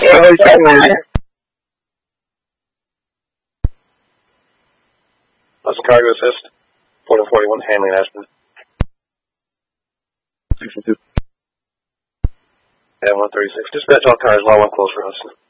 Austin Cargo Assist, Portal 41, handling Ashburn. 612. Yeah, 136. Dispatch all cars, law 1 close for Austin.